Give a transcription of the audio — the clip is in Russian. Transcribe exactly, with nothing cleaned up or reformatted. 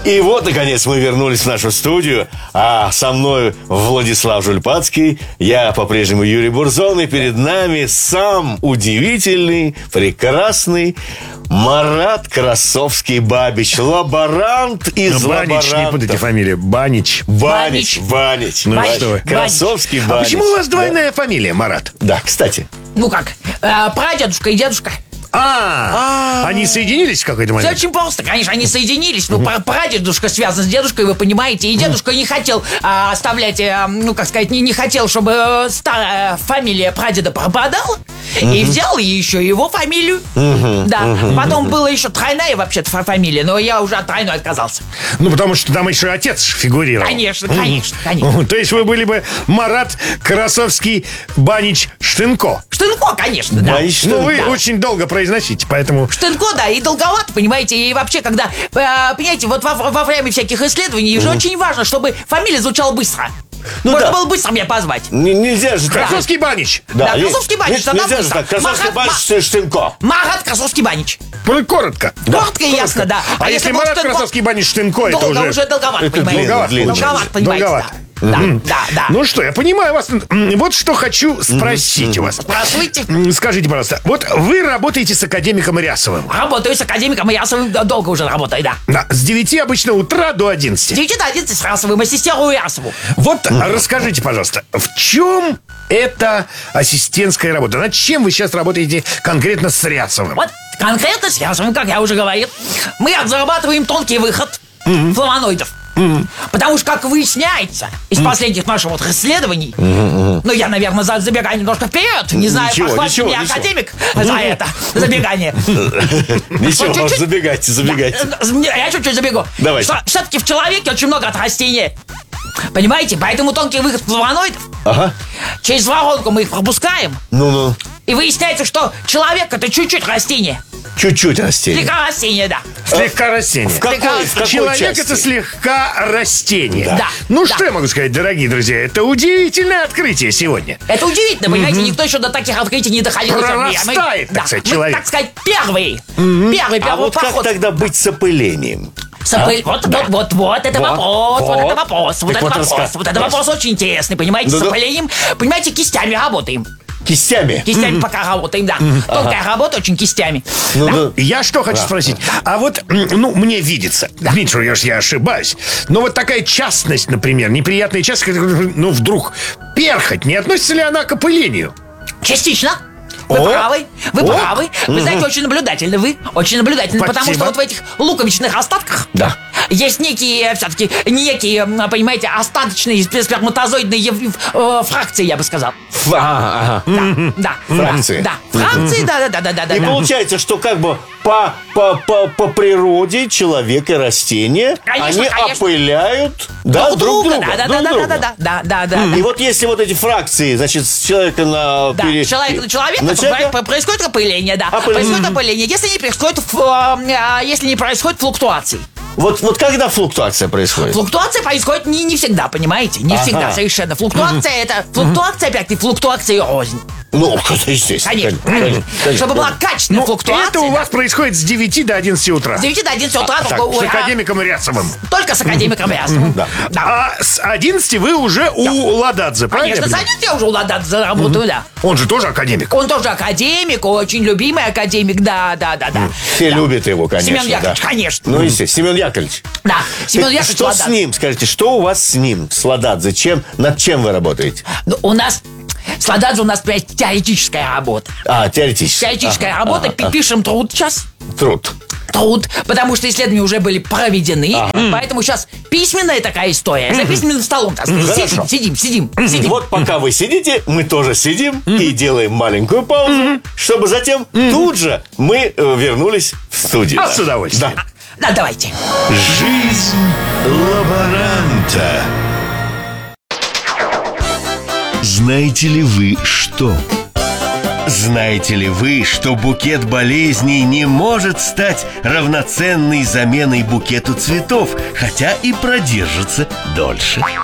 И вот, наконец, мы вернулись в нашу студию. А со мной Владислав Жульпацкий. Я по-прежнему Юрий Бурзон. И перед нами сам удивительный, прекрасный Марат Красовский-Бабич. Лаборант из Банич, лаборантов. не путайте фамилию. Банич. Банич, Банич. Ну Банич. что вы. Красовский-Бабич. А почему у вас двойная фамилия, Марат? Да, кстати. Ну как, э, прадедушка и дедушка. А, они соединились в какой-то Все момент? очень просто, конечно, они соединились. Ну, пра- прадедушка связан с дедушкой, вы понимаете. И дедушка не хотел а, оставлять, а, ну, как сказать, не, не хотел, чтобы э, старая фамилия прадеда пропадала. И взял еще его фамилию. Да, потом была еще тройная вообще-то фа- фамилия, но я уже от тройной отказался. Ну, потому что там еще отец фигурировал. Конечно, конечно, конечно. То есть вы были бы Марат Красовский Банич Штынко. Штынко, конечно, да. Банич, Ну, вы Да. очень долго произносите, поэтому... Штынко, да, и долговато, понимаете. И вообще, когда, э, понимаете, вот во, во время всяких исследований же очень важно, чтобы фамилия звучала быстро. Ну Можно да. было быстро меня позвать. Н- Нельзя же так. Красовский Банич. Да, есть- Красовский Банич, есть- тогда Нельзя же быстро. так. Красовский Марат- Банич Штынко. Марат Красовский Банич. Ну, коротко. Коротко и ясно, да. А, если был Марат Штынко, Красовский Банич Штынко, это долго, уже... уже долговато, Это понимаете. длинно, длинно. Долговато, понимаете, Долговато. да. Да, да, да. Ну что, я понимаю вас. М, Вот что хочу спросить у вас. Спрашивайте. М, Скажите, пожалуйста, вот вы работаете с академиком Рясовым. Работаю с академиком Ясовым, долго уже работаю, да. Да, с девяти обычно утра до С одиннадцати. девяти до одиннадцати с Расовым, ассистирую Ясову. Вот расскажите, пожалуйста, в чем эта ассистентская работа? Над чем вы сейчас работаете конкретно с Рясовым? Вот конкретно с Ясовым, как я уже говорил, мы зарабатываем тонкий выход флавоноидов. Потому что, как выясняется из последних наших вот исследований, ну, я, наверное, за- забегаю немножко вперед, не знаю, Ничего, похвалит ничего, меня ничего. академик за это забегание. Ничего, Чуть-чуть. забегайте, забегайте. Да, э, Я чуть-чуть забегу. Давайте. Что все-таки в человеке очень много от растения. Понимаете? Поэтому тонкий выход флавоноидов. Ага. Через воронку мы их пропускаем. Ну-ну. И выясняется, что человек это чуть-чуть растение. Чуть-чуть растение. Слегка растение, да. Слегка растение. В какой, в какой Человек части? это слегка растение. Да. Ну Да. что я могу сказать, дорогие друзья, это удивительное открытие сегодня. Это удивительно, понимаете, никто еще до таких открытий не доходил. Прорастает, так сказать, мы, человек. так сказать, первый. Первый, А первый вот как поход. тогда быть с опылением? Сопы- Вот, вот, вот, вот, это Вот, вопрос, вот, вот. это вопрос, вот Так это вот вопрос, раска- вот это вопрос очень интересный, понимаете, Ну, с да. опылением, понимаете, кистями работаем. Кистями? Кистями пока работаем, да. Тонкая работа очень кистями. Ну, Да. ну, Я что хочу спросить. А вот, м, ну, мне видится, Дмитрий, если я ошибаюсь, но вот такая частность, например, неприятная частность, ну, вдруг перхоть, не относится ли она к опылению? Частично. Вы О! правы, вы О! правы. Вы знаете, очень наблюдательны вы, очень наблюдательны, потому Спасибо. что вот в этих луковичных остатках Да. есть некие, все-таки, некие, м, понимаете, остаточные спе- сперматозоидные ев- э, фракции, я бы сказал. Ф- ага, ага. Да, да. Фракции. Да, фракции, да, да, да, да, да. И да. получается, что как бы по, по, по, по природе человек и растения, Конечно, они конечно. опыляют да, друг друга. Да, да, друг да, да, друга. да, да, да, да, да. И вот если вот эти фракции, значит, с человека на... Да, пере- человек на человека, на человека- про- происходит опыление, да. Опыление. Происходит опыление, если не происходит, ф- а, если не происходит флуктуаций. Вот, вот когда флуктуация происходит? Флуктуация происходит не, не всегда, понимаете? Не Ага. всегда, совершенно. Флуктуация это... Флуктуация, опять-таки, флуктуация рознь. Ну, это естественно. Конечно, конечно. Чтобы была качественная Ну, флуктуация. это у да. вас происходит с девяти до одиннадцати утра. С девяти до одиннадцати утра Так, только, с у- а, академиком Рясовым. только с академиком Ясовым. Да. Да. А с одиннадцати вы уже у Лададзе, правильно? Конечно, я с понимаю? одиннадцати я уже у Лададзе работаю, да. Он же тоже академик. Он тоже академик, очень любимый академик, да, да, да, да. Все Да. любят его, конечно. Семен Яковлевич, да. конечно. Ну, естественно. Семен Яковлевич. Да, Семен Так Яковлевич что Лададзе. с ним? Скажите, что у вас с ним, с Лададзе? Чем, над чем вы работаете? Ну, у нас... С Лададзе у нас, понимаете, теоретическая работа. А, теоретически. Теоретическая Ага, работа, ага, пишем труд сейчас. ага. Труд. Труд, потому что исследования уже были проведены, поэтому сейчас письменная такая история, за письменным столом, так сказать. Хорошо. Сидим, сидим, сидим, сидим. Вот пока вы сидите, мы тоже сидим и делаем маленькую паузу, чтобы затем тут же мы э, вернулись в студию. А с удовольствием. Да. Да, давайте. Жизнь лаборанта. Знаете ли вы что? Знаете ли вы, что букет болезней не может стать равноценной заменой букету цветов, хотя и продержится дольше?